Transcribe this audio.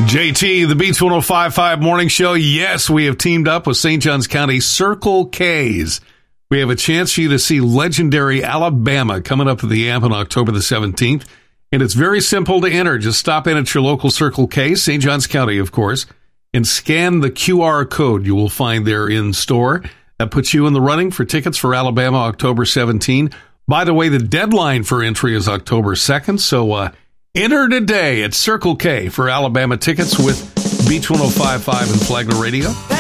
JT, the Beats 105.5 Morning Show. Yes, we have teamed up with St. Johns County Circle K's. We have a chance for you to see legendary Alabama coming up to the AMP on October the 17th. And it's very simple to enter. Just stop in at your local Circle K, St. Johns County, of course, and scan the QR code you will find there in store. That puts you in the running for tickets for Alabama October 17. By the way, the deadline for entry is October 2nd, so enter today at Circle K for Alabama tickets with Beach 105.5 and Flagler Radio.